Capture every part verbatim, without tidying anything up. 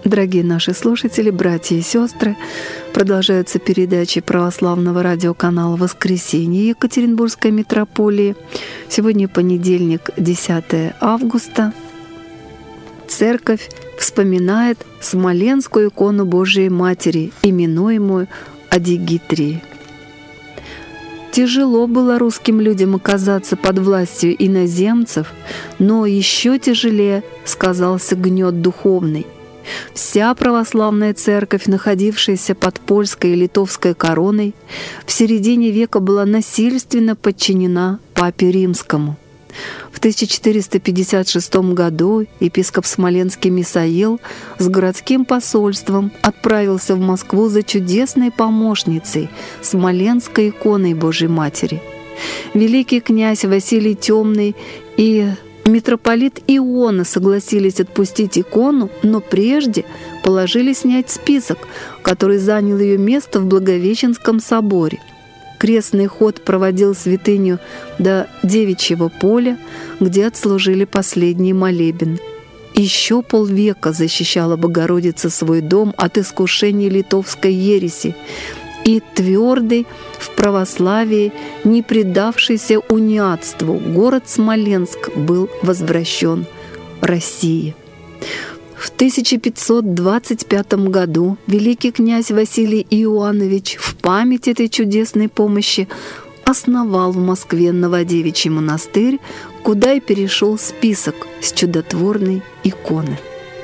Дорогие наши слушатели, братья и сестры, продолжаются передачи православного радиоканала «Воскресенье» Екатеринбургской митрополии. Сегодня понедельник, десятое августа. Церковь вспоминает Смоленскую икону Божией Матери, именуемую Адигитрией. Тяжело было русским людям оказаться под властью иноземцев, но еще тяжелее сказался гнет духовный. Вся православная церковь, находившаяся под польской и литовской короной, в середине века была насильственно подчинена Папе Римскому. В тысяча четыреста пятьдесят шестом году епископ Смоленский Мисаил с городским посольством отправился в Москву за чудесной помощницей, Смоленской иконой Божией Матери. Великий князь Василий Темный и митрополит Иона согласились отпустить икону, но прежде положили снять список, который занял ее место в Благовещенском соборе. Крестный ход проводил святыню до Девичьего поля, где отслужили последний молебен. Еще полвека защищала Богородица свой дом от искушений литовской ереси, и твердый в православии, не предавшийся униатству, город Смоленск был возвращен России. В тысяча пятьсот двадцать пятом году великий князь Василий Иоаннович в память этой чудесной помощи основал в Москве Новодевичий монастырь, куда и перешел список с чудотворной иконы.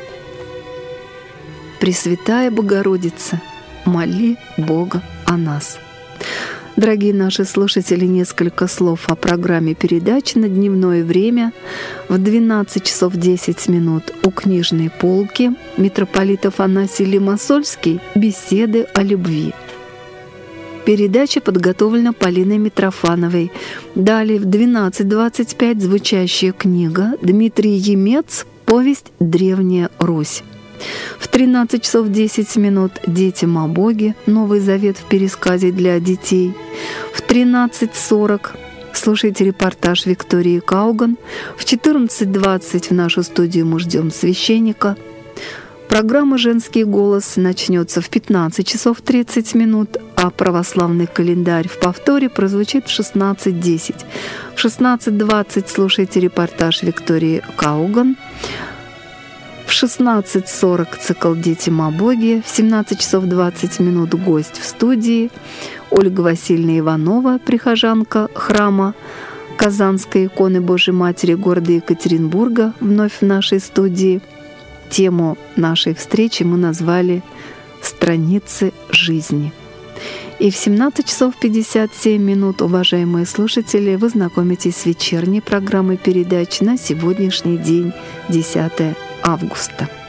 Пресвятая Богородица, моли Бога о нас. Дорогие наши слушатели, несколько слов о программе передач на дневное время. В двенадцать часов десять минут у книжной полки митрополит Афанасий Лимассольский «Беседы о любви». Передача подготовлена Полиной Митрофановой. Далее в двенадцать двадцать пять звучащая книга Дмитрий Емец «Повесть «Древняя Русь». В тринадцать часов десять минут «Детям о Боге. Новый завет в пересказе для детей». В тринадцать сорок слушайте репортаж Виктории Кауган. В четырнадцать двадцать в нашу студию мы ждем священника. Программа «Женский голос» начнется в пятнадцать часов тридцать минут, а православный календарь в повторе прозвучит в шестнадцать десять. В шестнадцать двадцать слушайте репортаж Виктории Кауган. В шестнадцать сорок цикл «Детям о Боге», в семнадцать часов двадцать минут гость в студии, Ольга Васильевна Иванова, прихожанка храма Казанской иконы Божией Матери города Екатеринбурга, вновь в нашей студии. Тему нашей встречи мы назвали «Страницы жизни». И в семнадцать часов пятьдесят семь минут, уважаемые слушатели, вы знакомитесь с вечерней программой передач на сегодняшний день, десятое августа.